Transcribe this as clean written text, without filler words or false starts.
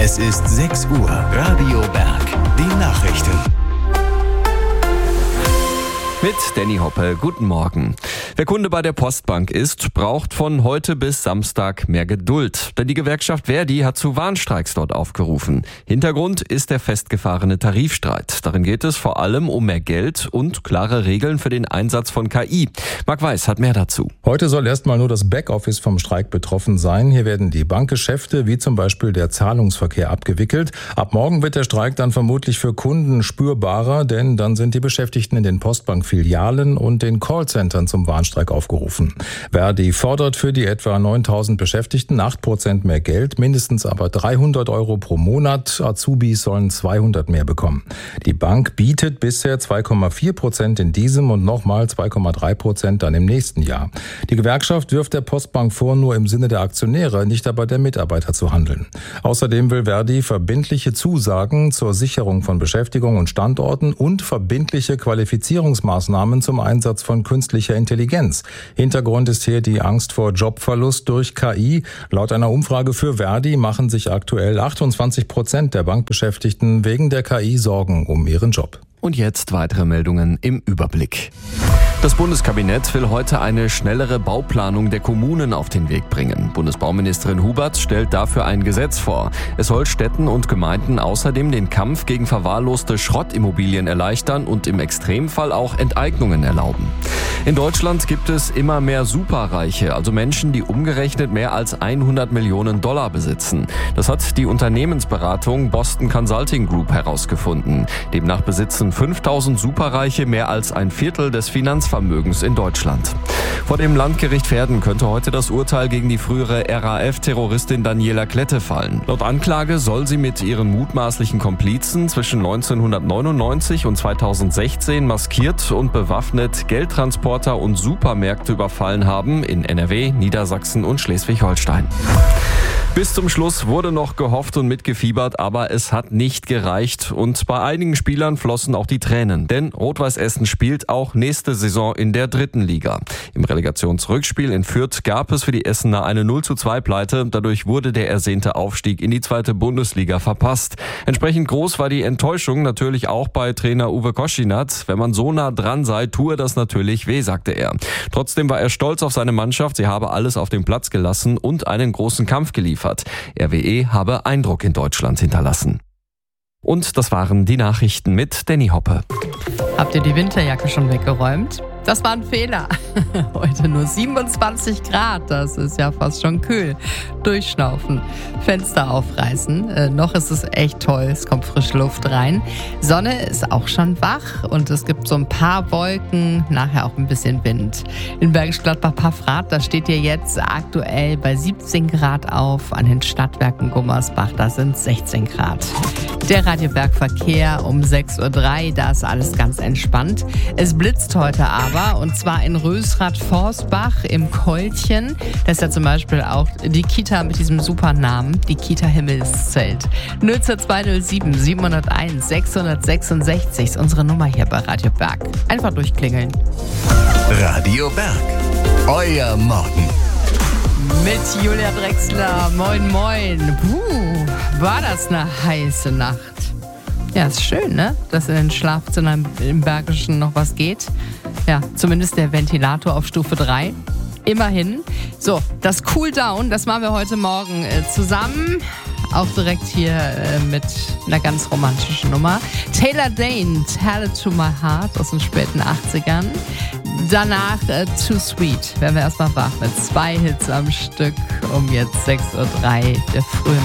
Es ist 6 Uhr. Radio Berg. Die Nachrichten. Mit Danny Hoppe, guten Morgen. Wer Kunde bei der Postbank ist, braucht von heute bis Samstag mehr Geduld. Denn die Gewerkschaft Verdi hat zu Warnstreiks dort aufgerufen. Hintergrund ist der festgefahrene Tarifstreit. Darin geht es vor allem um mehr Geld und klare Regeln für den Einsatz von KI. Marc Weiß hat mehr dazu. Heute soll erstmal nur das Backoffice vom Streik betroffen sein. Hier werden die Bankgeschäfte wie zum Beispiel der Zahlungsverkehr abgewickelt. Ab morgen wird der Streik dann vermutlich für Kunden spürbarer, denn dann sind die Beschäftigten in den Postbankfilialen und den Callcentern zum Warnstreik aufgerufen. Verdi fordert für die etwa 9.000 Beschäftigten 8% mehr Geld, mindestens aber 300 € pro Monat. Azubis sollen 200 mehr bekommen. Die Bank bietet bisher 2,4% in diesem und nochmal 2,3% dann im nächsten Jahr. Die Gewerkschaft wirft der Postbank vor, nur im Sinne der Aktionäre, nicht aber der Mitarbeiter zu handeln. Außerdem will Verdi verbindliche Zusagen zur Sicherung von Beschäftigung und Standorten und verbindliche Qualifizierungsmaßnahmen zum Einsatz von künstlicher Intelligenz. Hintergrund ist hier die Angst vor Jobverlust durch KI. Laut einer Umfrage für Verdi machen sich aktuell 28% der Bankbeschäftigten wegen der KI Sorgen um ihren Job. Und jetzt weitere Meldungen im Überblick. Das Bundeskabinett will heute eine schnellere Bauplanung der Kommunen auf den Weg bringen. Bundesbauministerin Huberts stellt dafür ein Gesetz vor. Es soll Städten und Gemeinden außerdem den Kampf gegen verwahrloste Schrottimmobilien erleichtern und im Extremfall auch Enteignungen erlauben. In Deutschland gibt es immer mehr Superreiche, also Menschen, die umgerechnet mehr als 100 Millionen $ besitzen. Das hat die Unternehmensberatung Boston Consulting Group herausgefunden. Demnach besitzen 5000 Superreiche mehr als ein Viertel des Finanzvermögens in Deutschland. Vor dem Landgericht Verden könnte heute das Urteil gegen die frühere RAF-Terroristin Daniela Klette fallen. Laut Anklage soll sie mit ihren mutmaßlichen Komplizen zwischen 1999 und 2016 maskiert und bewaffnet Geldtransporter und Supermärkte überfallen haben in NRW, Niedersachsen und Schleswig-Holstein. Bis zum Schluss wurde noch gehofft und mitgefiebert, aber es hat nicht gereicht. Und bei einigen Spielern flossen auch die Tränen. Denn Rot-Weiß Essen spielt auch nächste Saison in der 3. Liga. Im Relegationsrückspiel in Fürth gab es für die Essener eine 0:2-Pleite. Dadurch wurde der ersehnte Aufstieg in die 2. Bundesliga verpasst. Entsprechend groß war die Enttäuschung natürlich auch bei Trainer Uwe Koschinat. Wenn man so nah dran sei, tue das natürlich weh, sagte er. Trotzdem war er stolz auf seine Mannschaft. Sie habe alles auf den Platz gelassen und einen großen Kampf geliefert. RWE habe Eindruck in Deutschland hinterlassen. Und das waren die Nachrichten mit Danny Hoppe. Habt ihr die Winterjacke schon weggeräumt? Das war ein Fehler. Heute nur 27 Grad, das ist ja fast schon kühl. Durchschnaufen, Fenster aufreißen. Noch ist es echt toll, es kommt frische Luft rein. Sonne ist auch schon wach und es gibt so ein paar Wolken, nachher auch ein bisschen Wind. In Bergisch Gladbach-Paffrath, da steht ihr jetzt aktuell bei 17 Grad auf. An den Stadtwerken Gummersbach, da sind 16 Grad. Der Radio Berg Verkehr um 6:03 Uhr, da ist alles ganz entspannt. Es blitzt heute aber, und zwar in Rösrath-Forstbach im Keulchen. Da ist ja zum Beispiel auch die Kita mit diesem super Namen, die Kita Himmelszelt. 02207 701 666 ist unsere Nummer hier bei Radio Berg. Einfach durchklingeln. Radio Berg. Euer Morgen. Mit Julia Drechsler. Moin, moin. War das eine heiße Nacht. Ja, ist schön, ne? Dass in den Schlafzimmern im Bergischen noch was geht. Ja, zumindest der Ventilator auf Stufe 3. Immerhin. So, das Cooldown, das machen wir heute Morgen zusammen. Auch direkt hier mit einer ganz romantischen Nummer. Taylor Dayne, Tell It To My Heart aus den späten 80ern. Danach Too Sweet. Werden wir erstmal wach mit 2 Hits am Stück um jetzt 6:03 Uhr, der frühe